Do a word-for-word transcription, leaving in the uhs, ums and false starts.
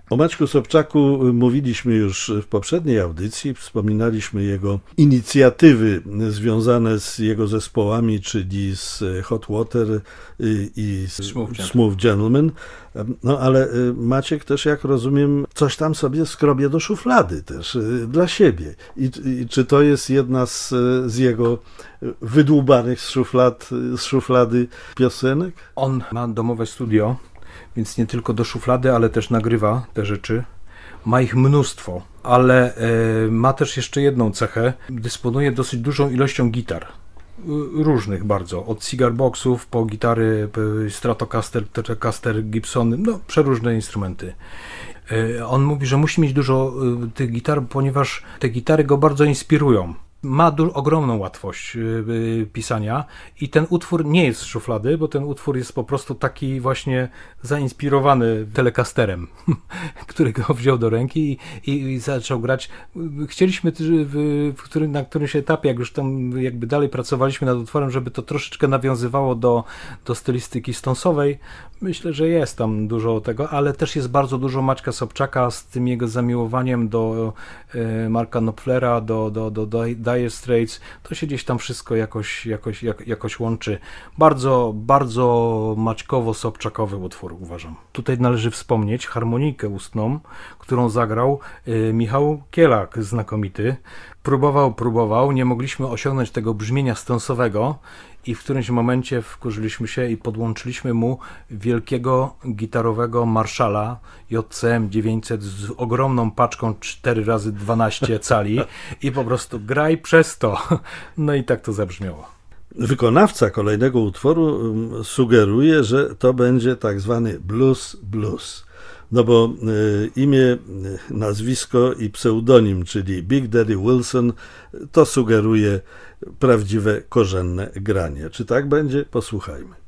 O Maćku Sobczaku mówiliśmy już w poprzedniej audycji, wspominaliśmy jego inicjatywy związane z jego zespołami, czyli z Hot Water i z Smooth Gentleman. Smooth Gentleman. No ale Maciek też, jak rozumiem, coś tam sobie skrobie do szuflady też dla siebie. I, i czy to jest jedna z, z jego wydłubanych z, szuflad, z szuflady piosenek? On ma domowe studio, więc nie tylko do szuflady, ale też nagrywa te rzeczy. Ma ich mnóstwo, ale y, ma też jeszcze jedną cechę. Dysponuje dosyć dużą ilością gitar. Y, różnych bardzo. Od cigar boxów po gitary y, Stratocaster, Telecaster, Gibsony, no przeróżne instrumenty. Y, on mówi, że musi mieć dużo y, tych gitar, ponieważ te gitary go bardzo inspirują. Ma du- ogromną łatwość yy, pisania i ten utwór nie jest z szuflady, bo ten utwór jest po prostu taki właśnie zainspirowany Telecasterem, który go wziął do ręki i, i, i zaczął grać. Chcieliśmy w, w którym, na którymś etapie, jak już tam jakby dalej pracowaliśmy nad utworem, żeby to troszeczkę nawiązywało do, do stylistyki Stonesowej. Myślę, że jest tam dużo tego, ale też jest bardzo dużo Maćka Sobczaka z tym jego zamiłowaniem do yy, Marka Knopflera, do, do, do, do Dire Straits, to się gdzieś tam wszystko jakoś, jakoś, jak, jakoś łączy. Bardzo, bardzo maćkowo-sobczakowy utwór, uważam. Tutaj należy wspomnieć harmonikę ustną, którą zagrał y, Michał Kielak, znakomity. Próbował, próbował, nie mogliśmy osiągnąć tego brzmienia stonsowego i w którymś momencie wkurzyliśmy się i podłączyliśmy mu wielkiego gitarowego Marshalla J C M dziewięćset z ogromną paczką cztery razy dwanaście cali i po prostu graj przez to. No i tak to zabrzmiało. Wykonawca kolejnego utworu sugeruje, że to będzie tak zwany blues blues. No bo y, imię, nazwisko i pseudonim, czyli Big Daddy Wilson, to sugeruje prawdziwe, korzenne granie. Czy tak będzie? Posłuchajmy.